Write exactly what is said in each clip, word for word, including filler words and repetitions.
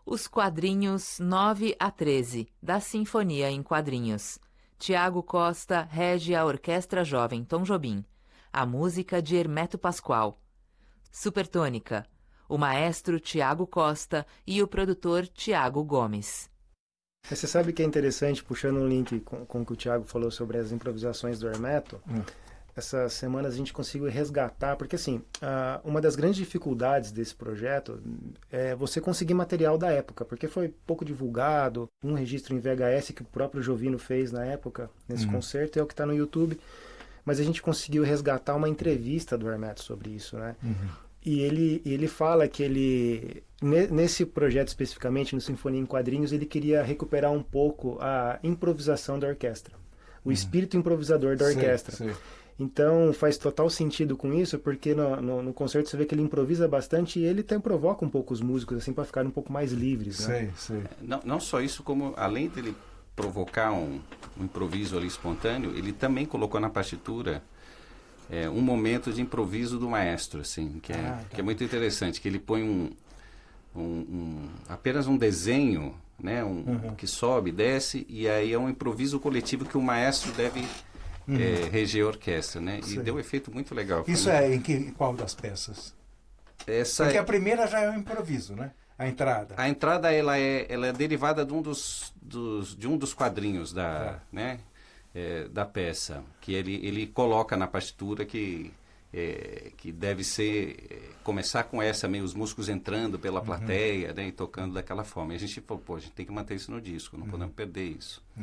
Os quadrinhos nove a treze, da Sinfonia em Quadrinhos. Tiago Costa rege a Orquestra Jovem Tom Jobim. A música de Hermeto Pascoal. Supertônica, o maestro Tiago Costa e o produtor Tiago Gomes. Você sabe que é interessante, puxando um link com, com o que o Tiago falou sobre as improvisações do Hermeto, hum. essas semanas a gente conseguiu resgatar, porque assim, uh, uma das grandes dificuldades desse projeto é você conseguir material da época, porque foi pouco divulgado, um registro em V H S que o próprio Jovino fez na época, nesse hum. concerto, é o que está no YouTube, mas a gente conseguiu resgatar uma entrevista do Hermeto sobre isso, né? Uhum. E ele, ele fala que ele, nesse projeto especificamente, no Sinfonia em Quadrinhos, ele queria recuperar um pouco a improvisação da orquestra, o uhum. espírito improvisador da orquestra. Sim, sim. Então faz total sentido com isso, porque no, no, no concerto você vê que ele improvisa bastante e ele até provoca um pouco os músicos assim para ficarem um pouco mais livres. Né? Sim, sim. Não, não só isso, como além dele provocar um, um improviso ali espontâneo, ele também colocou na partitura É, um momento de improviso do maestro, assim, que é, ah, tá. que é muito interessante, que ele põe um, um, um apenas um desenho, né, um, uhum. que sobe, desce, e aí é um improviso coletivo que o maestro deve uhum. é, reger a orquestra, né, e deu um efeito muito legal. Isso é em, que, em qual das peças? Essa Porque é... a primeira já é um improviso, né? A entrada. A entrada, ela é, ela é derivada de um dos, dos, de um dos quadrinhos da, é. né, É, da peça, que ele, ele coloca na partitura que, é, que deve ser, é, começar com essa, meio os músicos entrando pela uhum. plateia, né, e tocando daquela forma. E a gente falou, pô, a gente tem que manter isso no disco, não uhum. podemos perder isso. Uhum.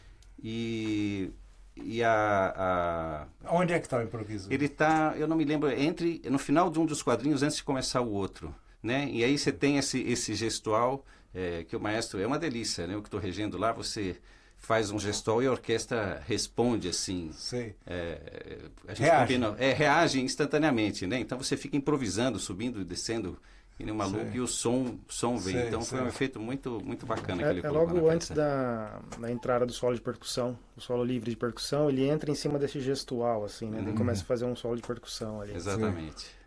E, e a, a... Onde é que está o improviso? Ele está, eu não me lembro, entre, no final de um dos quadrinhos, antes de começar o outro, né, e aí você tem esse, esse gestual, é, que o maestro, é uma delícia, né, o que estou regendo lá, você... faz um gestual e a orquestra responde assim. Sei. É, a gente reage. Combina, é, reage instantaneamente, né? Então você fica improvisando, subindo e descendo que nem um maluco e o som, som vem. Sei, então sei. Foi um efeito muito, muito bacana é, que ele é colocou logo na antes da, da entrada do solo de percussão, o solo livre de percussão, ele entra em cima desse gestual, assim, né? Uhum. Ele começa a fazer um solo de percussão ali. Exatamente.